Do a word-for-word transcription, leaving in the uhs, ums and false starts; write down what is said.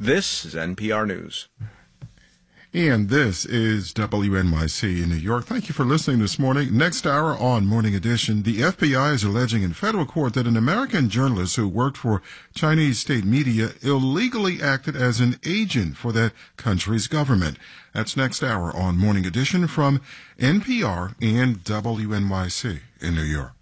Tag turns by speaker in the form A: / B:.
A: This is N P R News.
B: And this is W N Y C in New York. Thank you for listening this morning. Next hour on Morning Edition, the F B I is alleging in federal court that an American journalist who worked for Chinese state media illegally acted as an agent for that country's government. That's next hour on Morning Edition from N P R and W N Y C in New York.